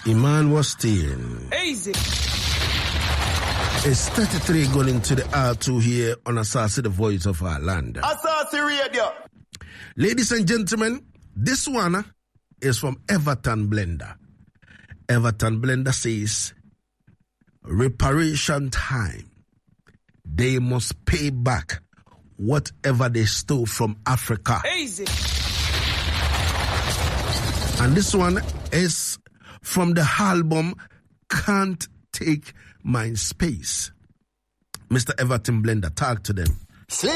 Iman was staying. Easy. It's 33 going into the R2 here on Asasi, the voice of our land. Asasi Radio. Ladies and gentlemen, this one is from Everton Blender. Everton Blender says, reparation time. They must pay back whatever they stole from Africa. Easy. And this one is from the album Can't Take My Space. Mr. Everton Blender, talk to them.